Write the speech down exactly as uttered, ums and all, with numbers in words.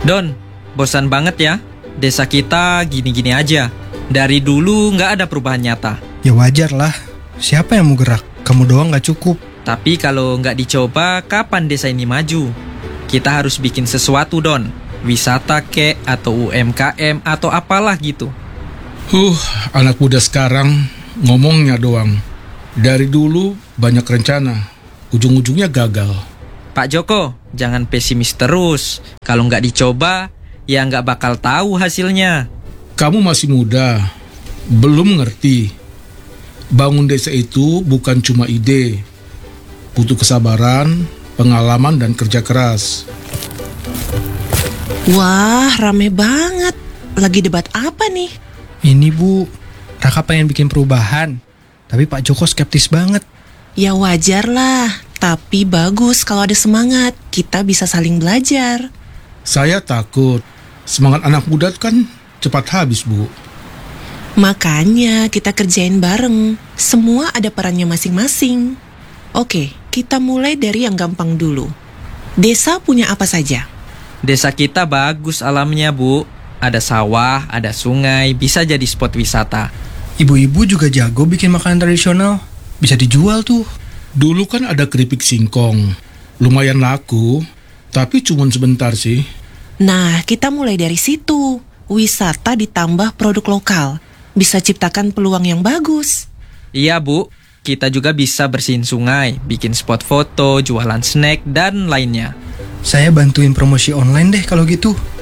Don, bosan banget ya. Desa kita gini-gini aja. Dari dulu nggak ada perubahan nyata. Ya wajar lah. Siapa yang mau gerak? Kamu doang nggak cukup. Tapi kalau nggak dicoba, kapan desa ini maju? Kita harus bikin sesuatu, Don. Wisata kek, atau U M K M, atau apalah gitu. Huh, anak muda sekarang ngomongnya doang. Dari dulu banyak rencana, ujung-ujungnya gagal. Pak Joko, jangan pesimis terus. Kalau nggak dicoba, ya nggak bakal tahu hasilnya. Kamu masih muda, belum ngerti. Bangun desa itu bukan cuma ide, butuh kesabaran, pengalaman, dan kerja keras. Wah, rame banget. Lagi debat apa nih? Ini Bu, Raka pengen bikin perubahan, tapi Pak Joko skeptis banget. Ya wajar lah, tapi bagus kalau ada semangat. Kita bisa saling belajar. Saya takut, semangat anak muda kan cepat habis, Bu. Makanya kita kerjain bareng. Semua ada perannya masing-masing. Oke, kita mulai dari yang gampang dulu. Desa punya apa saja? Desa kita bagus alamnya, Bu. Ada sawah, ada sungai, bisa jadi spot wisata. Ibu-ibu juga jago bikin makanan tradisional. Bisa dijual tuh. Dulu kan ada keripik singkong. Lumayan laku, tapi cuma sebentar sih. Nah, kita mulai dari situ. Wisata ditambah produk lokal. Bisa ciptakan peluang yang bagus. Iya, Bu. Kita juga bisa bersihin sungai, bikin spot foto, jualan snack, dan lainnya. Saya bantuin promosi online deh kalau gitu.